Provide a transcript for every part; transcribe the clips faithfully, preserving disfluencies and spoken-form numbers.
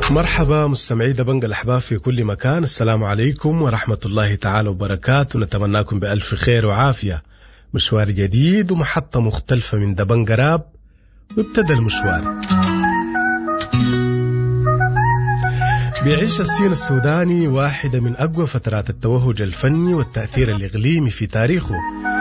مرحبا مستمعي دبنج الأحباب في كل مكان، السلام عليكم ورحمة الله تعالى وبركاته. نتمناكم بألف خير وعافية. مشوار جديد ومحطة مختلفة من دبنج راب، وابتدى المشوار. بيعيش الصين السوداني واحدة من أقوى فترات التوهج الفني والتأثير الإقليمي في تاريخه،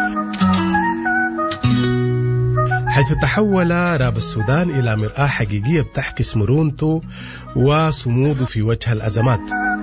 حيث تحول راب السودان إلى مرآة حقيقية بتعكس مرونته وصموده في وجه الأزمات.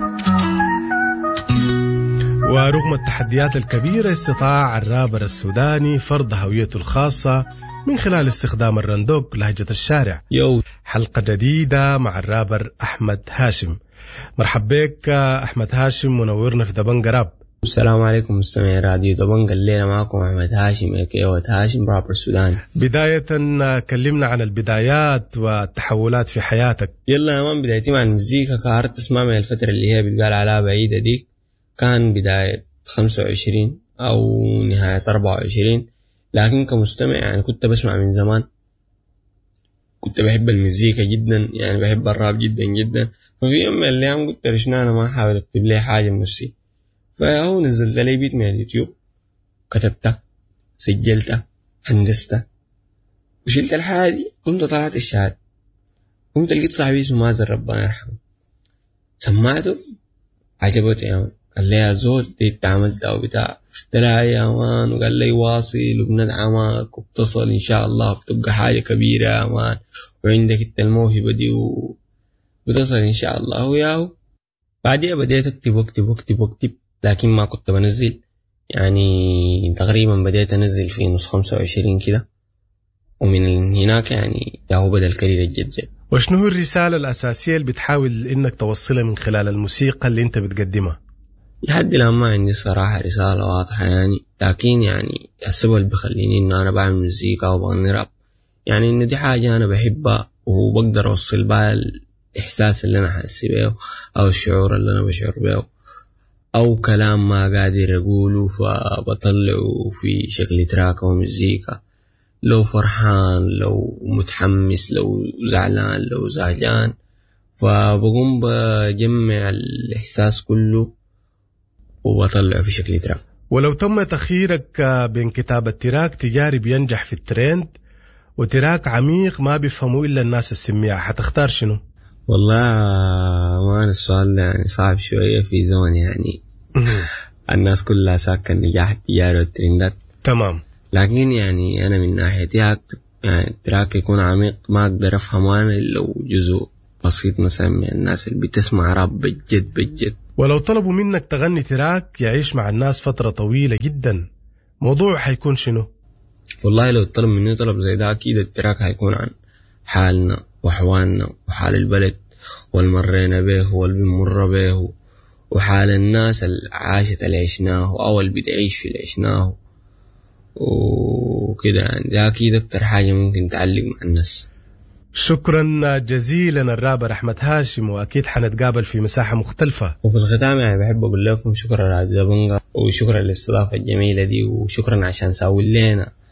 ورغم التحديات الكبيرة استطاع الرابر السوداني فرض هويته الخاصة من خلال استخدام الرندوق لهجة الشارع. يو. حلقة جديدة مع الرابر أحمد هاشم. مرحب بك أحمد هاشم، منورنا في دبنج راب. السلام عليكم مستمعي راديو دبنج. الليلة معكم أحمد هاشم اكيوة هاشم، رابر سوداني. بداية كلمنا عن البدايات والتحولات في حياتك. يلا يا مان، بدايتي مع المزيكا كهرت اسمع من الفترة اللي هي بتقال عليها بعيدة ديك، كان بداية خمسة وعشرين أو نهاية أربعة وعشرين، لكن كمستمع يعني كنت بسمع من زمان. كنت بحب المزيكا جدا، يعني بحب الراب جدا جدا. ففي يوم من الأيام قلت رشنا أنا ما أحاول أكتب لي حاجة بنفسي، فهو نزلت لي بيت من اليوتيوب، كتبتها سجلتها هندستها وشلت الحاجة دي. قمت طلعت الشهادة، قمت لقيت صاحبي اسمه مازن ربنا يرحمه، سمعته عجبته يا مان. قال لي يا زول دي انت عملتها وبتاع، قلت له يا مان، وقال لي واصل وبندعمك وبتصل ان شاء الله بتبقى حاجة كبيرة يا مان، وعندك انت الموهبة دي وبتصل ان شاء الله. وياهو بعدها بديت اكتب واكتب واكتب واكتب، لكن ما كنت بنزل. يعني تقريبا بديت انزل في نص خمسة وعشرين كده، ومن هناك يعني ياهو بدأ الكارير الجد. وشنو هو الرسالة الأساسية اللي بتحاول إنك توصلها من خلال الموسيقى اللي أنت بتقدمها؟ لحد الآن ما عندي صراحة رسالة واضحة يعني، لكن يعني السبب اللي بخليني إن أنا بعمل موسيقى وبغني راب يعني إن دي حاجة أنا بحبها، وبقدر أوصل بها الإحساس اللي أنا حاسس بيه أو الشعور اللي أنا بشعر بيه، أو كلام ما قادر أقوله فبطلعه في شكل تراك أو مزيكا. لو فرحان، لو متحمس، لو زعلان، لو زعلان، فبقوم بجمع الإحساس كله وبطلعه في شكل تراك. ولو تم تخييرك بين كتابة تراك تجاري بينجح في الترند وتراك عميق ما بيفهموا إلا الناس السميعة، حتختار شنو؟ والله ما السؤال يعني صعب شوية في زمن يعني الناس كلها ساكن النجاح التجاري والترندات. تمام. لكن يعني أنا من ناحيتي أكتب يعني التراك يكون عميق ما أقدر أفهمه أنا لو جزء بسيط مثلا من الناس اللي بتسمع راب بجد بجد. ولو طلبوا منك تغني تراك يعيش مع الناس فترة طويلة جدا، موضوع حيكون شنو؟ والله لو طلب مني طلب زي ده أكيد التراك هيكون عن حالنا وحوالنا وحال البلد والمرينا به والبنمر به، وحال الناس اللي عاشت اللي عشناه أو اللي بتعيش في اللي عشناه وكده. يعني ده أكيد أكتر حاجة ممكن تعلق مع الناس. شكرا جزيلا الرابر أحمد هاشم، وأكيد حنتقابل في مساحة مختلفة. وفي الختام يعني بحب أقول لكم شكرا راديو دبنجة، وشكرا للاستضافة الجميلة دي، وشكرا عشان ساوي لنا